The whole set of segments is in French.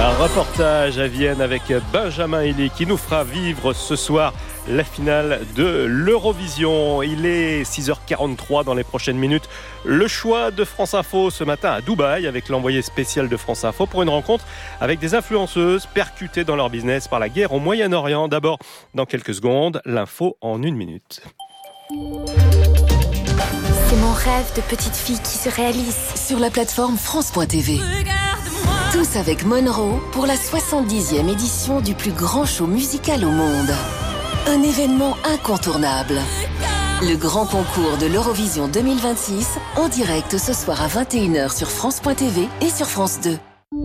Un reportage à Vienne avec Benjamin Elie qui nous fera vivre ce soir la finale de l'Eurovision. Il est 6h43 dans les prochaines minutes. Le choix de France Info ce matin à Dubaï avec l'envoyé spécial de France Info pour une rencontre avec des influenceuses percutées dans leur business par la guerre au Moyen-Orient. D'abord, dans quelques secondes, l'info en 1 minute. C'est mon rêve de petite fille qui se réalise. Sur la plateforme France.tv. Tous avec Monroe pour la 70e édition du plus grand show musical au monde. Un événement incontournable. Le grand concours de l'Eurovision 2026 en direct ce soir à 21h sur France.tv et sur France 2.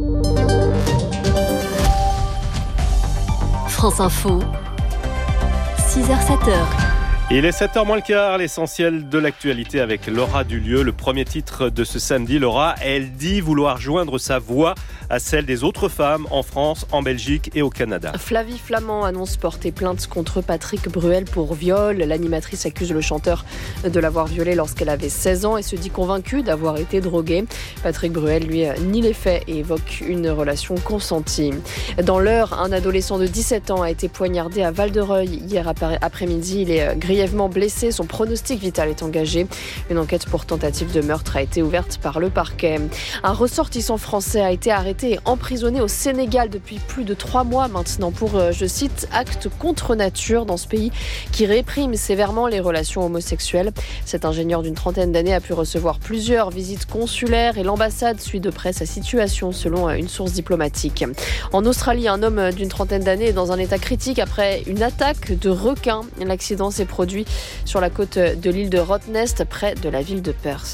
France Info, 6h-7h. Il est 7h moins le quart, l'essentiel de l'actualité avec Laura Dulieu. Le premier titre de ce samedi, Laura, elle dit vouloir joindre sa voix à celle des autres femmes en France, en Belgique et au Canada. Flavie Flament annonce porter plainte contre Patrick Bruel pour viol. L'animatrice accuse le chanteur de l'avoir violée lorsqu'elle avait 16 ans et se dit convaincue d'avoir été droguée. Patrick Bruel, lui, nie les faits et évoque une relation consentie. Dans l'heure, un adolescent de 17 ans a été poignardé à Val-de-Reuil hier après-midi. Il est grièvement blessé. Son pronostic vital est engagé. Une enquête pour tentative de meurtre a été ouverte par le parquet. Un ressortissant français a été arrêté et emprisonné au Sénégal depuis plus de 3 mois maintenant pour, je cite, acte contre nature dans ce pays qui réprime sévèrement les relations homosexuelles. Cet ingénieur d'une trentaine d'années a pu recevoir plusieurs visites consulaires et l'ambassade suit de près sa situation selon une source diplomatique. En Australie, un homme d'une trentaine d'années est dans un état critique après une attaque de requin. L'accident s'est produit sur la côte de l'île de Rottnest près de la ville de Perth.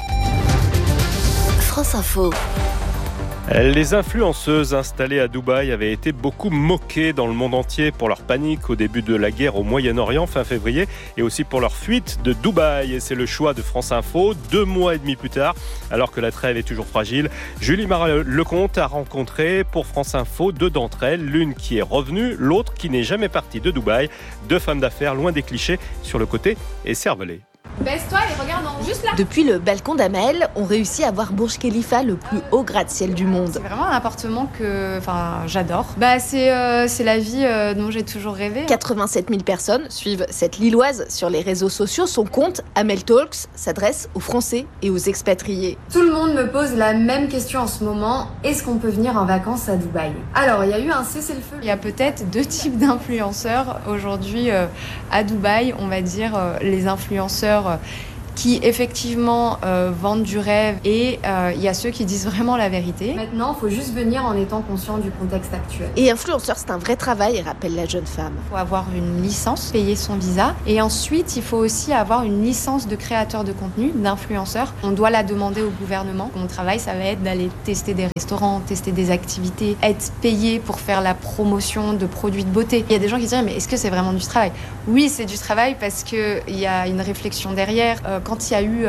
France Info. Les influenceuses installées à Dubaï avaient été beaucoup moquées dans le monde entier pour leur panique au début de la guerre au Moyen-Orient fin février et aussi pour leur fuite de Dubaï. Et c'est le choix de France Info 2 mois et demi plus tard, alors que la trêve est toujours fragile. Julie Marat-Lecomte a rencontré pour France Info 2 d'entre elles, l'une qui est revenue, l'autre qui n'est jamais partie de Dubaï. 2 femmes d'affaires loin des clichés sur le côté et cervelées. Baisse-toi et regarde juste là. Depuis le balcon d'Amel, on réussit à voir Burj Khalifa, le plus haut gratte-ciel du monde. C'est vraiment un appartement que j'adore. C'est la vie dont j'ai toujours rêvé. 87 000 personnes suivent cette Lilloise sur les réseaux sociaux. Son compte, Amel Talks, s'adresse aux Français et aux expatriés. Tout le monde me pose la même question en ce moment. Est-ce qu'on peut venir en vacances à Dubaï ? Alors, il y a eu un cessez-le-feu. Il y a peut-être 2 types d'influenceurs aujourd'hui à Dubaï. On va dire les influenceurs qui effectivement vendent du rêve et il y a ceux qui disent vraiment la vérité. Maintenant, il faut juste venir en étant conscient du contexte actuel. Et influenceur, c'est un vrai travail, rappelle la jeune femme. Il faut avoir une licence, payer son visa et ensuite il faut aussi avoir une licence de créateur de contenu, d'influenceur. On doit la demander au gouvernement. Mon travail, ça va être d'aller tester des restaurants, tester des activités, être payé pour faire la promotion de produits de beauté. Il y a des gens qui disent mais est-ce que c'est vraiment du travail ? Oui, c'est du travail parce qu'il y a une réflexion derrière. Quand il y a eu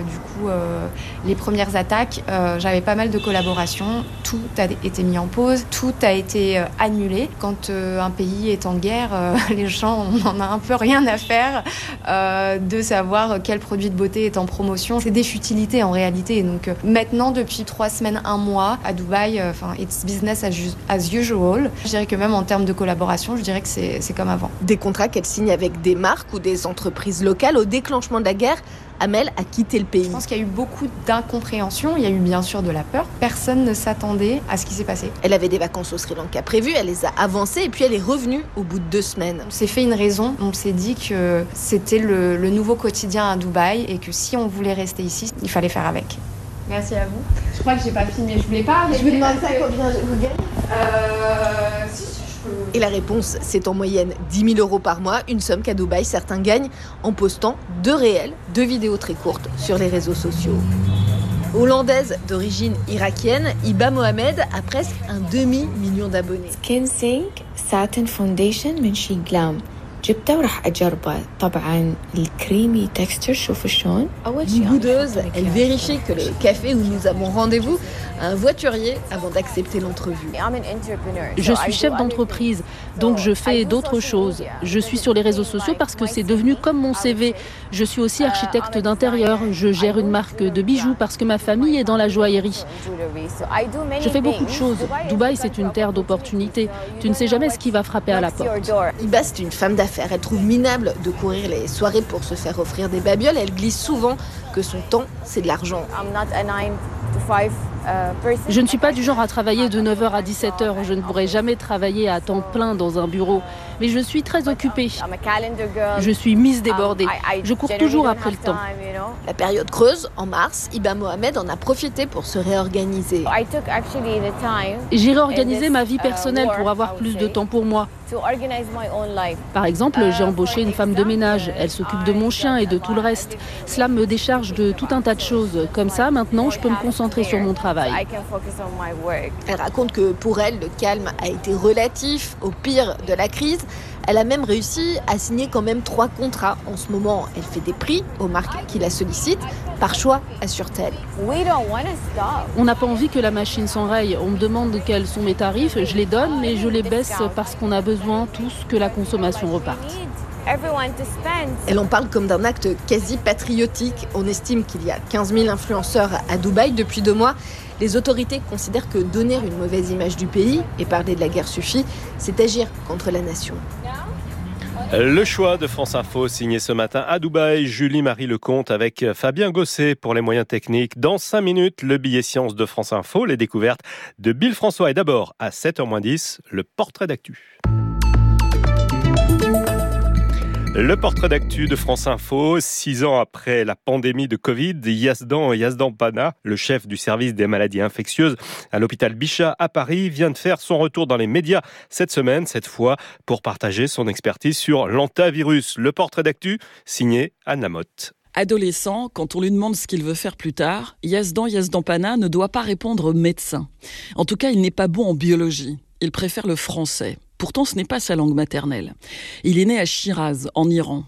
les premières attaques, j'avais pas mal de collaborations. Tout a été mis en pause, tout a été annulé. Quand un pays est en guerre, les gens, on en a un peu rien à faire de savoir quel produit de beauté est en promotion. C'est des futilités en réalité. Donc maintenant, depuis 3 semaines, 1 mois, à Dubaï, it's business as usual. Je dirais que même en termes de collaboration, je dirais que c'est comme avant. Des contrats qu'elle signe avec des marques ou des entreprises locales. Au déclenchement de la guerre, Amel a quitté le pays. Je pense qu'il y a eu beaucoup d'incompréhension, il y a eu bien sûr de la peur. Personne ne s'attendait à ce qui s'est passé. Elle avait des vacances au Sri Lanka prévues, elle les a avancées et puis elle est revenue au bout de 2 semaines. On s'est fait une raison, on s'est dit que c'était le nouveau quotidien à Dubaï et que si on voulait rester ici, il fallait faire avec. Merci à vous. Je crois que j'ai pas filmé, je voulais pas. Je vous demande ça combien vous gagnez Et la réponse, c'est en moyenne 10 000 € par mois, une somme qu'à Dubaï, certains gagnent en postant 2 vidéos très courtes sur les réseaux sociaux. Hollandaise d'origine irakienne, Hiba Mohamed a presque un demi-million d'abonnés. Skin Sync Satin Foundation Munchie Glam. جبته وراح أجربه طبعا الكريمي تكستشر شوفوا شلون Une boudeuse, elle vérifie que le café où nous avons rendez-vous a un voiturier avant d'accepter l'entrevue. Je suis chef d'entreprise, donc je fais d'autres choses. Je suis sur les réseaux sociaux parce que c'est devenu comme mon CV. Je suis aussi architecte d'intérieur. Je gère une marque de bijoux parce que ma famille est dans la joaillerie. Je fais beaucoup de choses. Dubaï, c'est une terre d'opportunités. Tu ne sais jamais ce qui va frapper à la porte. Hiba, c'est une femme d'affaires. Elle trouve minable de courir les soirées pour se faire offrir des babioles. Elle glisse souvent que son temps, c'est de l'argent. Je ne suis pas du genre à travailler de 9h à 17h. Je ne pourrai jamais travailler à temps plein dans un bureau. Mais je suis très occupée. Je suis mise débordée. Je cours toujours après le temps. La période creuse, en mars, Hiba Mohamed en a profité pour se réorganiser. J'ai réorganisé ma vie personnelle pour avoir plus de temps pour moi. Par exemple, j'ai embauché une femme de ménage. Elle s'occupe de mon chien et de tout le reste. Cela me décharge de tout un tas de choses. Comme ça, maintenant, je peux me concentrer sur mon travail. Elle raconte que pour elle, le calme a été relatif au pire de la crise. Elle a même réussi à signer quand même 3 contrats. En ce moment, elle fait des prix aux marques qui la sollicitent. Par choix, assure-t-elle. On n'a pas envie que la machine s'enraye. On me demande quels sont mes tarifs. Je les donne, mais je les baisse parce qu'on a besoin tous que la consommation reparte. Elle en parle comme d'un acte quasi patriotique. On estime qu'il y a 15 000 influenceurs à Dubaï depuis 2 mois. Les autorités considèrent que donner une mauvaise image du pays et parler de la guerre suffit, c'est agir contre la nation. Le choix de France Info, signé ce matin à Dubaï, Julie-Marie Lecomte avec Fabien Gosset pour les moyens techniques. Dans 5 minutes, le billet science de France Info, les découvertes de Bill François. Et d'abord, à 7h10, le portrait d'actu. Le portrait d'actu de France Info, 6 ans après la pandémie de Covid, Yazdan Pana, le chef du service des maladies infectieuses à l'hôpital Bichat à Paris, vient de faire son retour dans les médias cette semaine, cette fois pour partager son expertise sur l'hantavirus. Le portrait d'actu, signé Anne Lamotte. Adolescent, quand on lui demande ce qu'il veut faire plus tard, Yazdan Pana ne doit pas répondre médecin. En tout cas, il n'est pas bon en biologie. Il préfère le français. Pourtant, ce n'est pas sa langue maternelle. Il est né à Shiraz, en Iran.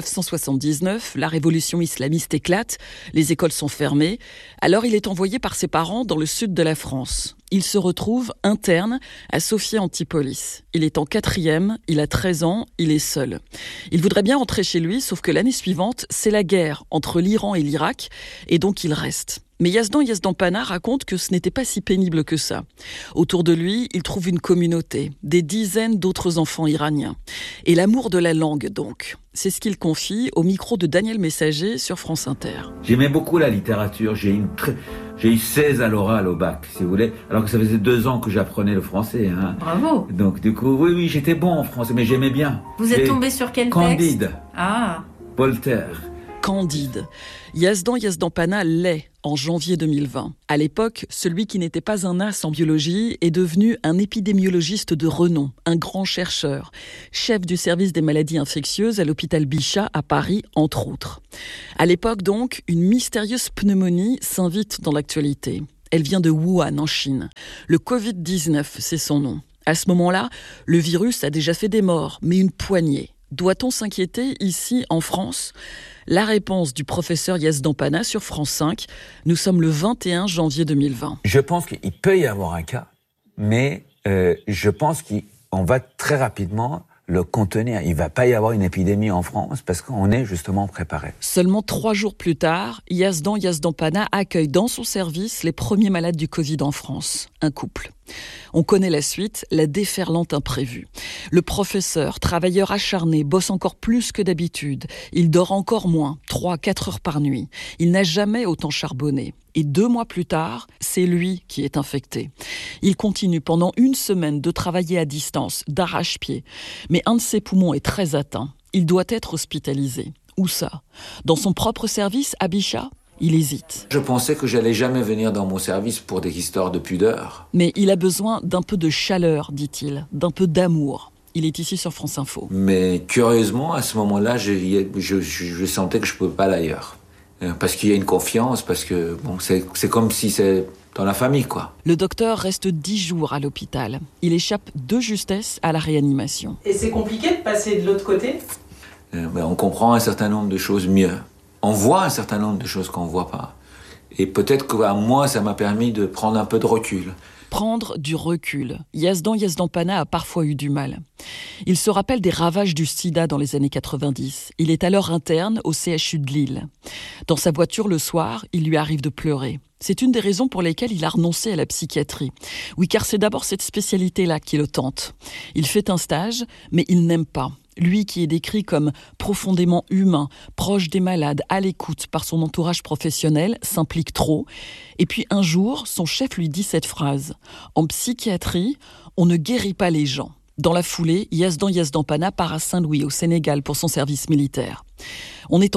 1979, la révolution islamiste éclate, les écoles sont fermées. Alors, il est envoyé par ses parents dans le sud de la France. Il se retrouve interne à Sophia Antipolis. Il est en 4e, il a 13 ans, il est seul. Il voudrait bien rentrer chez lui, sauf que l'année suivante, c'est la guerre entre l'Iran et l'Irak, et donc il reste. Mais Yazdan Pana raconte que ce n'était pas si pénible que ça. Autour de lui, il trouve une communauté, des dizaines d'autres enfants iraniens. Et l'amour de la langue, donc. C'est ce qu'il confie au micro de Daniel Messager sur France Inter. J'aimais beaucoup la littérature. J'ai eu 16 à l'oral au bac, si vous voulez, alors que ça faisait 2 ans que j'apprenais le français. Bravo. Donc du coup, oui, j'étais bon en français, mais j'aimais bien. Vous êtes tombé sur quel texte ? Candide. Ah. Voltaire. Candide. Yazdan Pana l'est en janvier 2020. À l'époque, celui qui n'était pas un as en biologie est devenu un épidémiologiste de renom, un grand chercheur, chef du service des maladies infectieuses à l'hôpital Bichat à Paris, entre autres. À l'époque donc, une mystérieuse pneumonie s'invite dans l'actualité. Elle vient de Wuhan, en Chine. Le Covid-19, c'est son nom. À ce moment-là, le virus a déjà fait des morts, mais une poignée. Doit-on s'inquiéter ici, en France ? La réponse du professeur Yazdan Pana sur France 5. Nous sommes le 21 janvier 2020. Je pense qu'il peut y avoir un cas, mais je pense qu'on va très rapidement le contenir. Il ne va pas y avoir une épidémie en France parce qu'on est justement préparé. Seulement 3 jours plus tard, Yazdan Pana accueille dans son service les premiers malades du Covid en France. Un couple. On connaît la suite, la déferlante imprévue. Le professeur, travailleur acharné, bosse encore plus que d'habitude. Il dort encore moins, 3-4 heures par nuit. Il n'a jamais autant charbonné. Et 2 mois plus tard, c'est lui qui est infecté. Il continue pendant 1 semaine de travailler à distance, d'arrache-pied. Mais un de ses poumons est très atteint. Il doit être hospitalisé. Où ça ? Dans son propre service, à Bichat ? Il hésite. Je pensais que j'allais jamais venir dans mon service pour des histoires de pudeur. Mais il a besoin d'un peu de chaleur, dit-il, d'un peu d'amour. Il est ici sur France Info. Mais curieusement, à ce moment-là, je sentais que je ne pouvais pas aller ailleurs. parce qu'il y a une confiance, parce que bon, c'est comme si c'est dans la famille, quoi. Le docteur reste 10 jours à l'hôpital. Il échappe de justesse à la réanimation. Et c'est compliqué de passer de l'autre côté ? On comprend un certain nombre de choses mieux. On voit un certain nombre de choses qu'on ne voit pas. Et peut-être qu'à moi, ça m'a permis de prendre un peu de recul. Prendre du recul. Yazdan Yazdanpana a parfois eu du mal. Il se rappelle des ravages du sida dans les années 90. Il est alors interne au CHU de Lille. Dans sa voiture le soir, il lui arrive de pleurer. C'est une des raisons pour lesquelles il a renoncé à la psychiatrie. Oui, car c'est d'abord cette spécialité-là qui le tente. Il fait un stage, mais il n'aime pas. Lui qui est décrit comme profondément humain, proche des malades, à l'écoute par son entourage professionnel, s'implique trop. Et puis un jour, son chef lui dit cette phrase. En psychiatrie, on ne guérit pas les gens. Dans la foulée, Yazdan Yazdanpana part à Saint-Louis, au Sénégal, pour son service militaire. On est en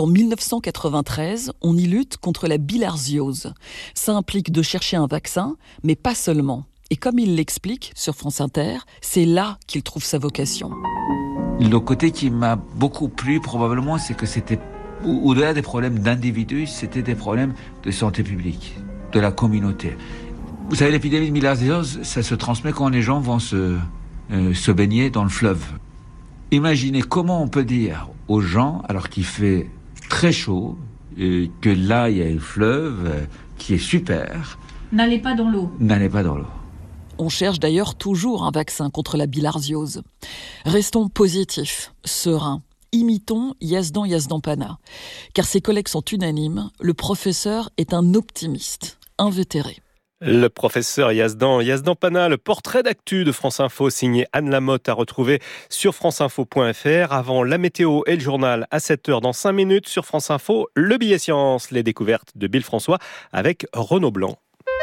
1993, on y lutte contre la bilharziose. Ça implique de chercher un vaccin, mais pas seulement. Et comme il l'explique sur France Inter, c'est là qu'il trouve sa vocation. Le côté qui m'a beaucoup plu, probablement, c'est que c'était, au-delà des problèmes d'individus, c'était des problèmes de santé publique, de la communauté. Vous savez, l'épidémie de bilharziose, ça se transmet quand les gens vont se baigner dans le fleuve. Imaginez comment on peut dire aux gens, alors qu'il fait très chaud, que là, il y a le fleuve qui est super. N'allez pas dans l'eau. N'allez pas dans l'eau. On cherche d'ailleurs toujours un vaccin contre la bilharziose. Restons positifs, sereins. Imitons Yazdan Yazdanpana. Car ses collègues sont unanimes, le professeur est un optimiste, invétéré. Le professeur Yazdan Yazdanpana, le portrait d'actu de France Info signé Anne Lamotte à retrouver sur franceinfo.fr. Avant la météo et le journal à 7h dans 5 minutes sur France Info, le billet science, les découvertes de Bill François avec Renaud Blanc.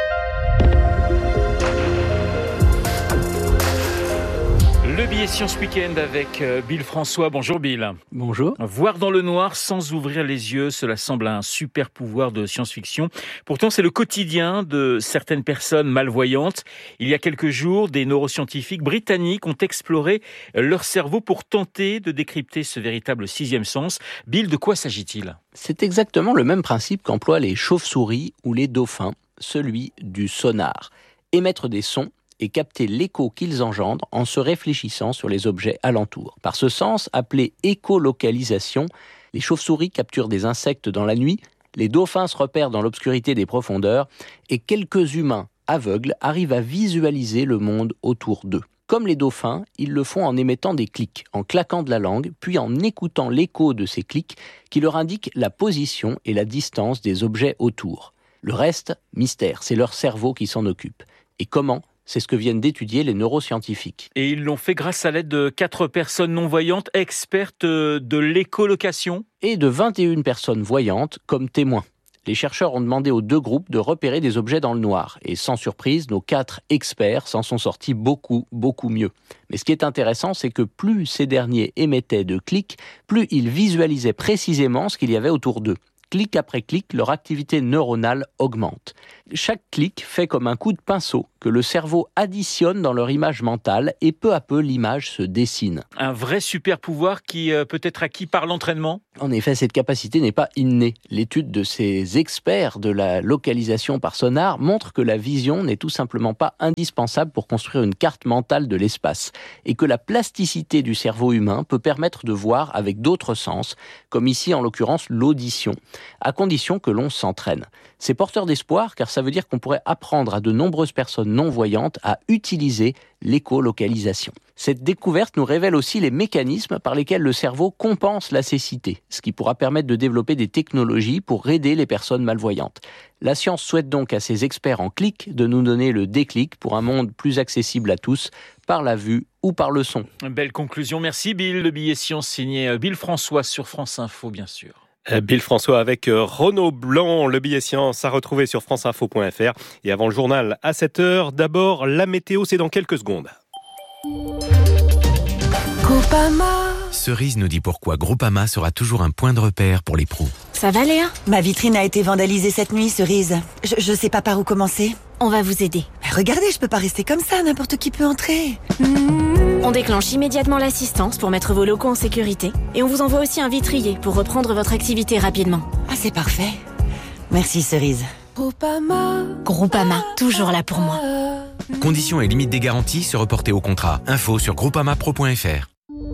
Le billet science week-end avec Bill François. Bonjour Bill. Bonjour. Voir dans le noir sans ouvrir les yeux, cela semble un super pouvoir de science-fiction. Pourtant, c'est le quotidien de certaines personnes malvoyantes. Il y a quelques jours, des neuroscientifiques britanniques ont exploré leur cerveau pour tenter de décrypter ce véritable sixième sens. Bill, de quoi s'agit-il ? C'est exactement le même principe qu'emploient les chauves-souris ou les dauphins, celui du sonar. Émettre des sons et capter l'écho qu'ils engendrent en se réfléchissant sur les objets alentours. Par ce sens, appelé écolocalisation, les chauves-souris capturent des insectes dans la nuit, les dauphins se repèrent dans l'obscurité des profondeurs et quelques humains aveugles arrivent à visualiser le monde autour d'eux. Comme les dauphins, ils le font en émettant des clics, en claquant de la langue, puis en écoutant l'écho de ces clics qui leur indiquent la position et la distance des objets autour. Le reste, mystère, c'est leur cerveau qui s'en occupe. Et comment ? C'est ce que viennent d'étudier les neuroscientifiques. Et ils l'ont fait grâce à l'aide de 4 personnes non-voyantes expertes de l'écolocation. Et de 21 personnes voyantes comme témoins. Les chercheurs ont demandé aux 2 groupes de repérer des objets dans le noir. Et sans surprise, nos 4 experts s'en sont sortis beaucoup mieux. Mais ce qui est intéressant, c'est que plus ces derniers émettaient de clics, plus ils visualisaient précisément ce qu'il y avait autour d'eux. Clic après clic, leur activité neuronale augmente. Chaque clic fait comme un coup de pinceau que le cerveau additionne dans leur image mentale et peu à peu l'image se dessine. Un vrai super pouvoir qui peut être acquis par l'entraînement ? En effet, cette capacité n'est pas innée. L'étude de ces experts de la localisation par sonar montre que la vision n'est tout simplement pas indispensable pour construire une carte mentale de l'espace et que la plasticité du cerveau humain peut permettre de voir avec d'autres sens, comme ici en l'occurrence l'audition, à condition que l'on s'entraîne. C'est porteur d'espoir car ça veut dire qu'on pourrait apprendre à de nombreuses personnes non-voyantes à utiliser l'écolocalisation. Cette découverte nous révèle aussi les mécanismes par lesquels le cerveau compense la cécité, ce qui pourra permettre de développer des technologies pour aider les personnes malvoyantes. La science souhaite donc à ses experts en clic de nous donner le déclic pour un monde plus accessible à tous, par la vue ou par le son. Belle conclusion, merci Bill. Le billet science signé Bill François sur France Info, bien sûr. Bill François avec Renaud Blanc, le billet science à retrouver sur franceinfo.fr. Et avant le journal à 7h, d'abord la météo, c'est dans quelques secondes. Groupama. Cerise nous dit pourquoi Groupama sera toujours un point de repère pour les pros. Ça va Léa ? Ma vitrine a été vandalisée cette nuit, Cerise. Je sais pas par où commencer. On va vous aider. Mais regardez, je peux pas rester comme ça, n'importe qui peut entrer. On déclenche immédiatement l'assistance pour mettre vos locaux en sécurité. Et on vous envoie aussi un vitrier pour reprendre votre activité rapidement. Ah, c'est parfait. Merci Cerise. Groupama, toujours là pour moi. Conditions et limites des garanties se reporter au contrat. Info sur groupamapro.fr.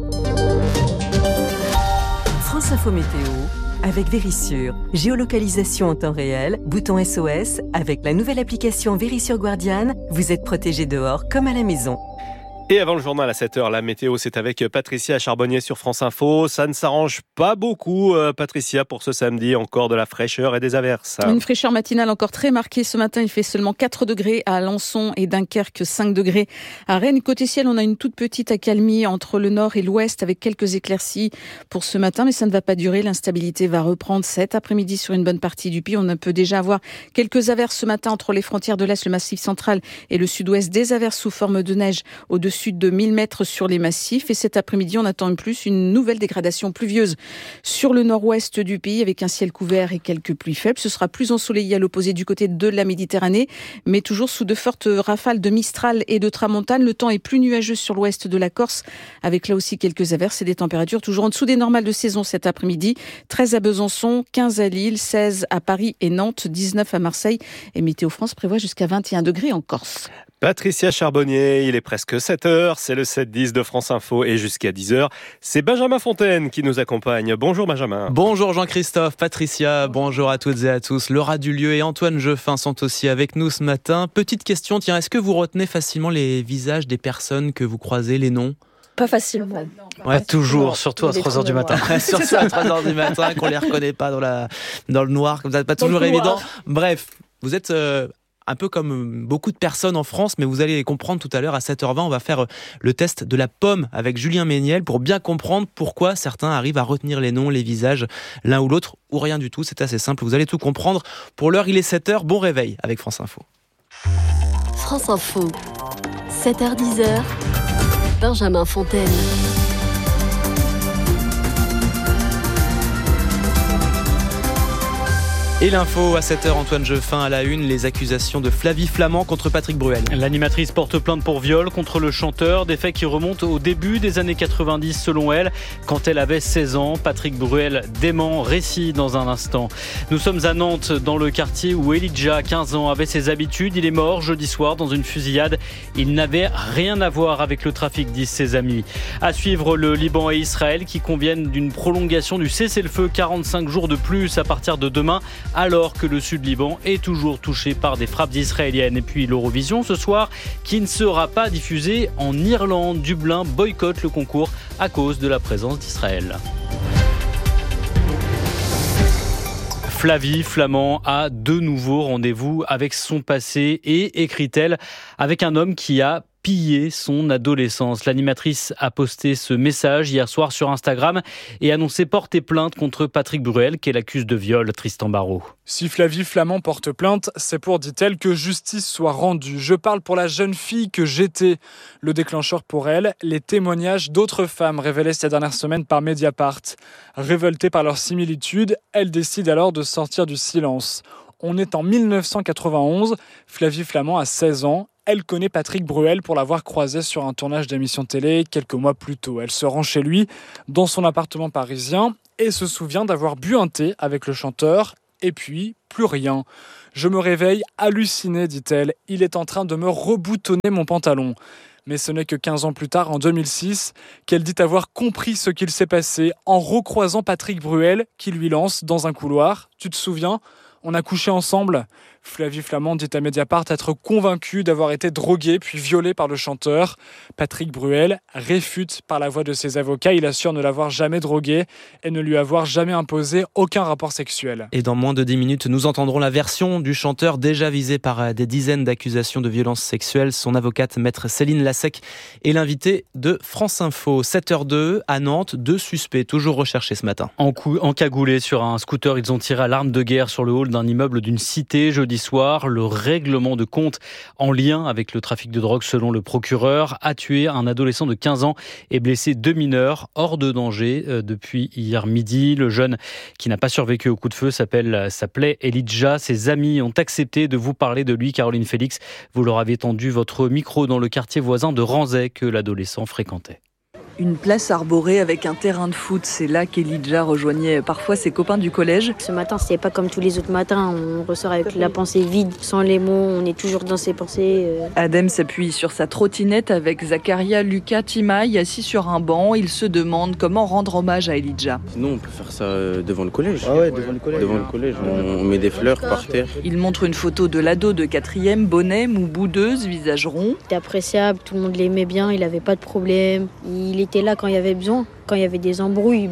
France Info Météo avec Vérissure. Géolocalisation en temps réel, bouton SOS. Avec la nouvelle application Vérissure Guardian, vous êtes protégé dehors comme à la maison. Et avant le journal à 7h, la météo, c'est avec Patricia Charbonnier sur France Info. Ça ne s'arrange pas beaucoup, Patricia, pour ce samedi. Encore de la fraîcheur et des averses. Une fraîcheur matinale encore très marquée. Ce matin, il fait seulement 4 degrés à Alençon et Dunkerque, 5 degrés à Rennes. Côté ciel, on a une toute petite accalmie entre le nord et l'ouest avec quelques éclaircies pour ce matin. Mais ça ne va pas durer. L'instabilité va reprendre cet après-midi sur une bonne partie du pays. On peut déjà avoir quelques averses ce matin entre les frontières de l'Est, le Massif central et le sud-ouest. Des averses sous forme de neige au-dessus de 1000 mètres sur les massifs. Et cet après-midi, on attend une nouvelle dégradation pluvieuse sur le nord-ouest du pays avec un ciel couvert et quelques pluies faibles. Ce sera plus ensoleillé à l'opposé du côté de la Méditerranée, mais toujours sous de fortes rafales de Mistral et de Tramontane. Le temps est plus nuageux sur l'ouest de la Corse avec là aussi quelques averses et des températures toujours en dessous des normales de saison cet après-midi. 13 à Besançon, 15 à Lille, 16 à Paris et Nantes, 19 à Marseille. Et Météo France prévoit jusqu'à 21 degrés en Corse. Patricia Charbonnier, il est presque 7h, c'est le 7-10 de France Info et jusqu'à 10h, c'est Benjamin Fontaine qui nous accompagne. Bonjour Benjamin. Bonjour Jean-Christophe, Patricia, bonjour à toutes et à tous. Laura Dulieu et Antoine Jeffin sont aussi avec nous ce matin. Petite question, tiens, est-ce que vous retenez facilement les visages des personnes que vous croisez, les noms ? Pas facilement. Ouais, toujours, surtout à 3h du matin. Surtout à 3h du matin, qu'on les reconnaît pas dans le noir, comme ça, pas toujours évident. Bref, vous êtes... un peu comme beaucoup de personnes en France, mais vous allez les comprendre tout à l'heure à 7h20. On va faire le test de la pomme avec Julien Méniel pour bien comprendre pourquoi certains arrivent à retenir les noms, les visages, l'un ou l'autre, ou rien du tout. C'est assez simple, vous allez tout comprendre. Pour l'heure, il est 7h. Bon réveil avec France Info. France Info, 7h-10h, Benjamin Fontaine. Et l'info à 7h, Antoine Jeffin à la une, les accusations de Flavie Flament contre Patrick Bruel. L'animatrice porte plainte pour viol contre le chanteur, des faits qui remontent au début des années 90 selon elle, quand elle avait 16 ans. Patrick Bruel dément, récit dans un instant. Nous sommes à Nantes, dans le quartier où Elijah, 15 ans, avait ses habitudes. Il est mort jeudi soir dans une fusillade. Il n'avait rien à voir avec le trafic, disent ses amis. À suivre, le Liban et Israël qui conviennent d'une prolongation du cessez-le-feu, 45 jours de plus à partir de demain, alors que le Sud-Liban est toujours touché par des frappes israéliennes. Et puis l'Eurovision ce soir, qui ne sera pas diffusée en Irlande. Dublin boycotte le concours à cause de la présence d'Israël. Flavie Flament a de nouveau rendez-vous avec son passé et, écrit-elle, avec un homme qui a piller son adolescence. L'animatrice a posté ce message hier soir sur Instagram et annoncé porter plainte contre Patrick Bruel qu'elle accuse de viol. Tristan Barraud. Si Flavie Flament porte plainte, c'est pour, dit-elle, que justice soit rendue. Je parle pour la jeune fille que j'étais. Le déclencheur pour elle, les témoignages d'autres femmes révélés ces dernières semaines par Mediapart. Révoltée par leur similitude, elle décide alors de sortir du silence. On est en 1991, Flavie Flament a 16 ans. Elle connaît Patrick Bruel pour l'avoir croisé sur un tournage d'émission télé quelques mois plus tôt. Elle se rend chez lui, dans son appartement parisien, et se souvient d'avoir bu un thé avec le chanteur, et puis plus rien. Je me réveille hallucinée, dit-elle. Il est en train de me reboutonner mon pantalon. Mais ce n'est que 15 ans plus tard, en 2006, qu'elle dit avoir compris ce qu'il s'est passé en recroisant Patrick Bruel, qui lui lance dans un couloir. Tu te souviens ? On a couché ensemble. Flavie Flament dit à Mediapart être convaincue d'avoir été droguée puis violée par le chanteur. Patrick Bruel réfute par la voix de ses avocats. Il assure ne l'avoir jamais droguée et ne lui avoir jamais imposé aucun rapport sexuel. Et dans moins de 10 minutes, nous entendrons la version du chanteur déjà visé par des dizaines d'accusations de violences sexuelles. Son avocate, maître Céline Lassec, est l'invitée de France Info. 7h02 à Nantes, 2 suspects toujours recherchés ce matin. Encagoulés sur un scooter, ils ont tiré à l'arme de guerre sur le hall d'un immeuble d'une cité jeudi soir. Le règlement de compte en lien avec le trafic de drogue, selon le procureur, a tué un adolescent de 15 ans et blessé 2 mineurs hors de danger depuis hier midi. Le jeune qui n'a pas survécu au coup de feu s'appelait Elijah. Ses amis ont accepté de vous parler de lui. Caroline Félix, vous leur avez tendu votre micro dans le quartier voisin de Ranzay que l'adolescent fréquentait. Une place arborée avec un terrain de foot, c'est là qu'Elijah rejoignait parfois ses copains du collège. Ce matin, c'était pas comme tous les autres matins, on ressort avec la pensée vide, sans les mots, on est toujours dans ses pensées. Adem s'appuie sur sa trottinette avec Zakaria, Lucas, Timaï assis sur un banc. Il se demande comment rendre hommage à Elijah. Sinon, on peut faire ça devant le collège. Ah ouais, devant le collège. Devant le collège, on met des fleurs par terre. Il montre une photo de l'ado de 4e, bonnet, mou boudeuse, visage rond. C'était appréciable, tout le monde l'aimait bien, il avait pas de problème. Il était là quand il y avait besoin. Quand il y avait des embrouilles,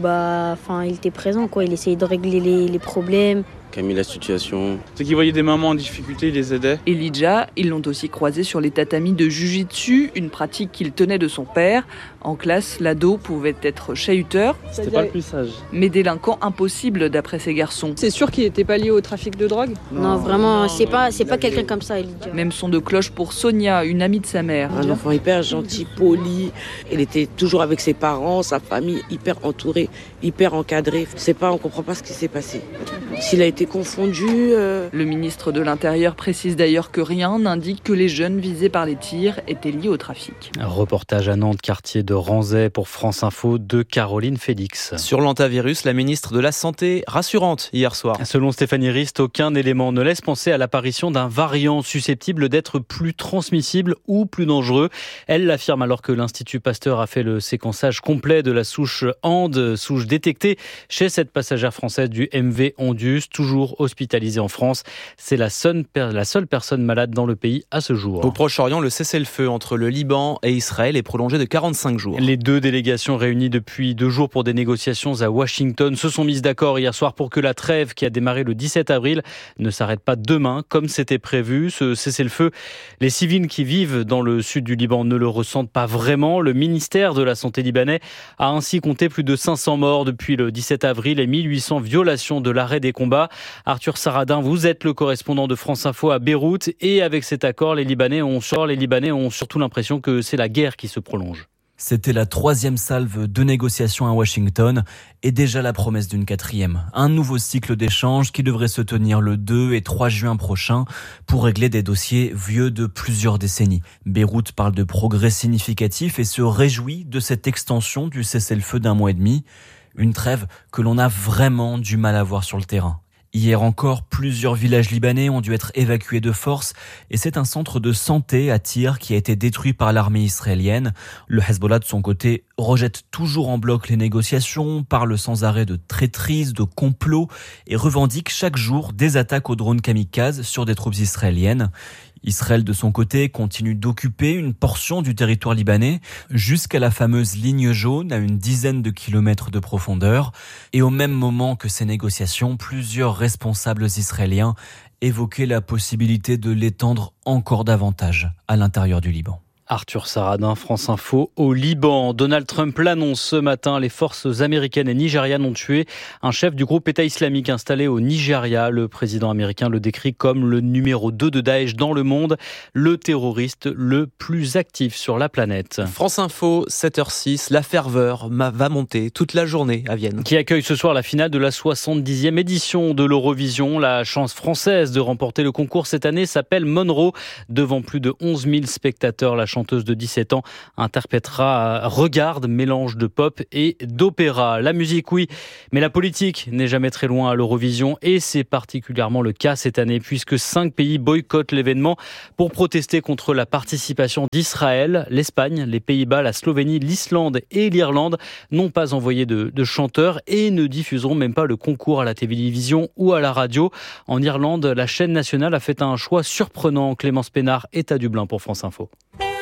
il était présent, quoi. Il essayait de régler les problèmes. Camille, la situation. Ceux qui voyaient des mamans en difficulté, ils les aidaient. Elijah, ils l'ont aussi croisé sur les tatamis de Jiu-Jitsu, une pratique qu'il tenait de son père. En classe, l'ado pouvait être chahuteur. C'était pas le plus sage. Mais délinquant impossible d'après ces garçons. C'est sûr qu'il n'était pas lié au trafic de drogue ? Non, vraiment, c'est pas quelqu'un comme ça, Elijah. Même son de cloche pour Sonia, une amie de sa mère. Un enfant hyper gentil, poli. Il était toujours avec ses parents, sa famille, hyper entourée, hyper encadrée. On comprend pas ce qui s'est passé. S'il a été confondu. Le ministre de l'Intérieur précise d'ailleurs que rien n'indique que les jeunes visés par les tirs étaient liés au trafic. Un reportage à Nantes, quartier de Ranzay pour France Info de Caroline Félix. Sur l'hantavirus, la ministre de la Santé rassurante hier soir. Selon Stéphanie Rist, aucun élément ne laisse penser à l'apparition d'un variant susceptible d'être plus transmissible ou plus dangereux. Elle l'affirme alors que l'Institut Pasteur a fait le séquençage complet de la souche Ande, souche détectée chez cette passagère française du MV Ondius, toujours hospitalisée en France. C'est la seule personne malade dans le pays à ce jour. Au Proche-Orient, le cessez-le-feu entre le Liban et Israël est prolongé de 45 jours. Les deux délégations réunies depuis 2 jours pour des négociations à Washington se sont mises d'accord hier soir pour que la trêve qui a démarré le 17 avril ne s'arrête pas demain comme c'était prévu. Ce cessez-le-feu, les civils qui vivent dans le sud du Liban ne le ressentent pas vraiment. Le ministère de la Santé libanais a ainsi compté plus de 500 morts depuis le 17 avril et 1800 violations de l'arrêt des combats. Arthur Saradin, vous êtes le correspondant de France Info à Beyrouth et avec cet accord, les Libanais ont surtout l'impression que c'est la guerre qui se prolonge. C'était la 3e salve de négociations à Washington et déjà la promesse d'une 4e. Un nouveau cycle d'échanges qui devrait se tenir le 2 et 3 juin prochain pour régler des dossiers vieux de plusieurs décennies. Beyrouth parle de progrès significatifs et se réjouit de cette extension du cessez-le-feu d'1 mois et demi. Une trêve que l'on a vraiment du mal à voir sur le terrain. Hier encore, plusieurs villages libanais ont dû être évacués de force et c'est un centre de santé à Tyr qui a été détruit par l'armée israélienne. Le Hezbollah, de son côté, rejette toujours en bloc les négociations, parle sans arrêt de traîtrise, de complot et revendique chaque jour des attaques aux drones kamikazes sur des troupes israéliennes. Israël, de son côté, continue d'occuper une portion du territoire libanais jusqu'à la fameuse ligne jaune à une dizaine de kilomètres de profondeur. Et au même moment que ces négociations, plusieurs responsables israéliens évoquaient la possibilité de l'étendre encore davantage à l'intérieur du Liban. Arthur Saradin, France Info. Au Liban, Donald Trump l'annonce ce matin. Les forces américaines et nigérianes ont tué un chef du groupe État islamique installé au Nigeria. Le président américain le décrit comme le numéro 2 de Daesh dans le monde, le terroriste le plus actif sur la planète. France Info, 7h06, la ferveur va monter toute la journée à Vienne. Qui accueille ce soir la finale de la 70e édition de l'Eurovision. La chance française de remporter le concours cette année s'appelle Monroe. Devant plus de 11 000 spectateurs, la chanteuse de 17 ans interprétera Regarde, mélange de pop et d'opéra. La musique, oui, mais la politique n'est jamais très loin à l'Eurovision et c'est particulièrement le cas cette année puisque 5 pays boycottent l'événement pour protester contre la participation d'Israël. L'Espagne, les Pays-Bas, la Slovénie, l'Islande et l'Irlande n'ont pas envoyé de chanteurs et ne diffuseront même pas le concours à la télévision ou à la radio. En Irlande, la chaîne nationale a fait un choix surprenant. Clémence Pénard est à Dublin pour France Info.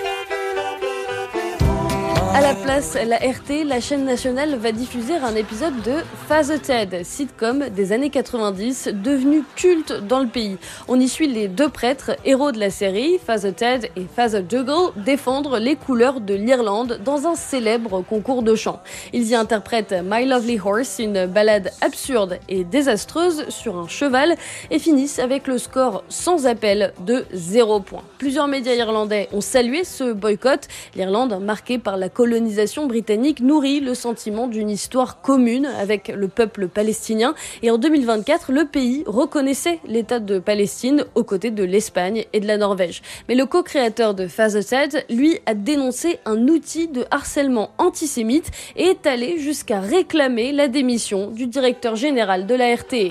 À la place, la RT, la chaîne nationale, va diffuser un épisode de Father Ted, sitcom des années 90, devenu culte dans le pays. On y suit les 2 prêtres, héros de la série, Father Ted et Father Dougal, défendre les couleurs de l'Irlande dans un célèbre concours de chant. Ils y interprètent My Lovely Horse, une ballade absurde et désastreuse sur un cheval, et finissent avec le score sans appel de 0 points. Plusieurs médias irlandais ont salué ce boycott, l'Irlande marquée par la colère colonisation britannique nourrit le sentiment d'une histoire commune avec le peuple palestinien. Et en 2024, le pays reconnaissait l'État de Palestine aux côtés de l'Espagne et de la Norvège. Mais le co-créateur de Father's, lui, a dénoncé un outil de harcèlement antisémite et est allé jusqu'à réclamer la démission du directeur général de la RTE.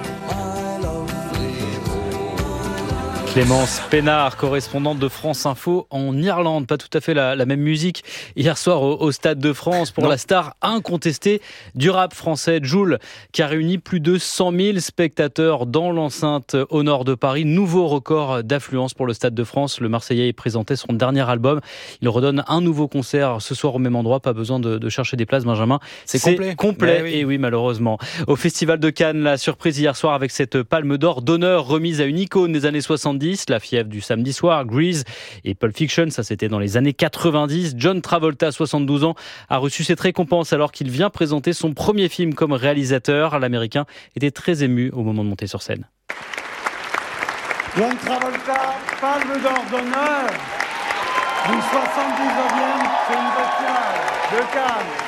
Clémence Pénard, correspondante de France Info en Irlande. Pas tout à fait la même musique hier soir au Stade de France pour la star incontestée du rap français, Jul, qui a réuni plus de 100 000 spectateurs dans l'enceinte au nord de Paris. Nouveau record d'affluence pour le Stade de France. Le Marseillais présentait son dernier album. Il redonne un nouveau concert ce soir au même endroit. Pas besoin de chercher des places, Benjamin. C'est complet. Oui. Et oui, malheureusement. Au Festival de Cannes, la surprise hier soir avec cette palme d'or d'honneur remise à une icône des années 70. La fièvre du samedi soir, Grease et Pulp Fiction, ça c'était dans les années 90. John Travolta, 72 ans, a reçu cette récompense alors qu'il vient présenter son premier film comme réalisateur. L'Américain était très ému au moment de monter sur scène. John Travolta, palme d'or d'honneur du 79e Festival de Cannes.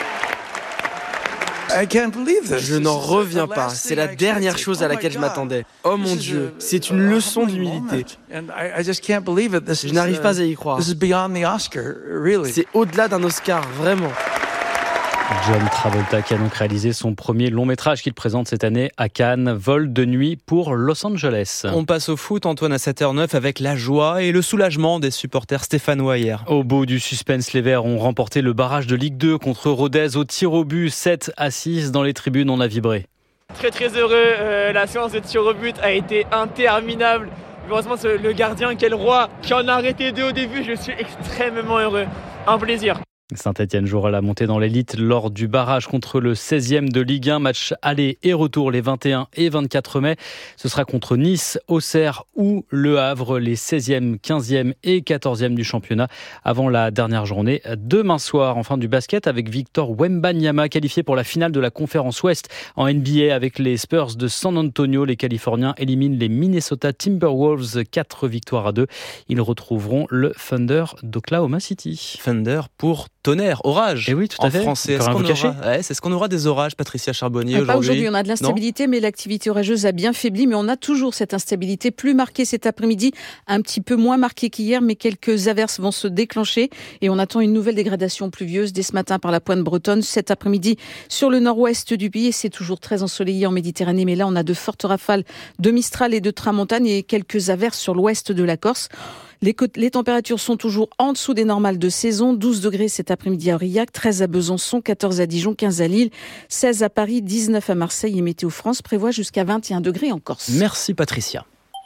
Je n'en reviens pas. C'est la dernière chose à laquelle je m'attendais. Oh mon Dieu, c'est une leçon d'humilité. Je n'arrive pas à y croire. C'est au-delà d'un Oscar, vraiment. John Travolta qui a donc réalisé son premier long métrage qu'il présente cette année à Cannes, Vol de nuit pour Los Angeles. On passe au foot, Antoine, à 7h09 avec la joie et le soulagement des supporters stéphanois hier. Au bout du suspense, les Verts ont remporté le barrage de Ligue 2 contre Rodez au tir au but, 7-6 dans les tribunes, on a vibré. Très très heureux, la séance de tir au but a été interminable. Heureusement le gardien, quel roi, qui en a arrêté 2 au début, je suis extrêmement heureux, un plaisir. Saint-Etienne jouera la montée dans l'élite lors du barrage contre le 16e de Ligue 1. Match aller et retour les 21 et 24 mai. Ce sera contre Nice, Auxerre ou Le Havre, les 16e, 15e et 14e du championnat avant la dernière journée. Demain soir, en fin du basket, avec Victor Wembanyama qualifié pour la finale de la conférence Ouest en NBA avec les Spurs de San Antonio. Les Californiens éliminent les Minnesota Timberwolves 4-2. Ils retrouveront le Thunder d'Oklahoma City. Thunder pour tonnerre, orage. Et oui, tout à fait. En français, est-ce qu'on aura des orages, Patricia Charbonnier, aujourd'hui ? Pas aujourd'hui, on a de l'instabilité, mais l'activité orageuse a bien faibli. Mais on a toujours cette instabilité, plus marquée cet après-midi, un petit peu moins marquée qu'hier, mais quelques averses vont se déclencher. Et on attend une nouvelle dégradation pluvieuse dès ce matin par la pointe bretonne. Cet après-midi, sur le nord-ouest du pays, c'est toujours très ensoleillé en Méditerranée. Mais là, on a de fortes rafales de Mistral et de Tramontane et quelques averses sur l'ouest de la Corse. Les températures sont toujours en dessous des normales de saison. 12 degrés cet après-midi à Aurillac, 13 à Besançon, 14 à Dijon, 15 à Lille, 16 à Paris, 19 à Marseille et Météo France prévoit jusqu'à 21 degrés en Corse. Merci Patricia.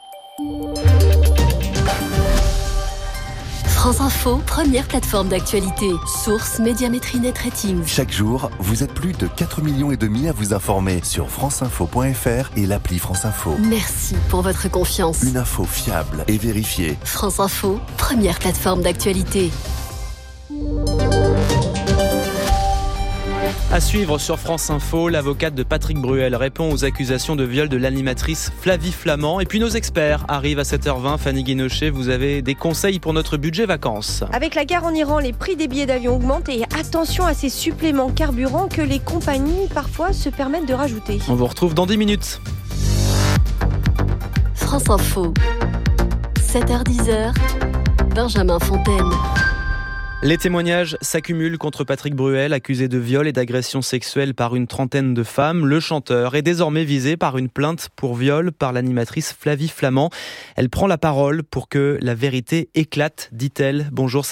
France Info, première plateforme d'actualité. Source Médiamétrie Net Ratings. Chaque jour, vous êtes plus de 4,5 millions à vous informer sur franceinfo.fr et l'appli France Info. Merci pour votre confiance. Une info fiable et vérifiée. France Info, première plateforme d'actualité. À suivre sur France Info, l'avocate de Patrick Bruel répond aux accusations de viol de l'animatrice Flavie Flament. Et puis nos experts arrivent à 7h20. Fanny Guinochet, vous avez des conseils pour notre budget vacances. Avec la guerre en Iran, les prix des billets d'avion augmentent et attention à ces suppléments carburant que les compagnies parfois se permettent de rajouter. On vous retrouve dans 10 minutes. France Info, 7h-10h, Benjamin Fontaine. Les témoignages s'accumulent contre Patrick Bruel, accusé de viol et d'agression sexuelle par une trentaine de femmes. Le chanteur est désormais visé par une plainte pour viol par l'animatrice Flavie Flament. Elle prend la parole pour que la vérité éclate, dit-elle. Bonjour